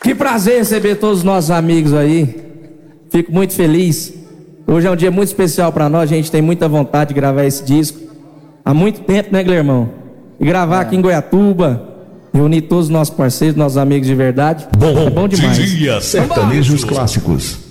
Que prazer receber todos os nossos amigos aí. Fico muito feliz. Hoje é um dia muito especial pra nós. A gente tem muita vontade de gravar esse disco há muito tempo, né, Guilhermão? E gravar aqui em Goiatuba, reunir todos os nossos parceiros, nossos amigos de verdade. É bom demais. Sertanejos clássicos.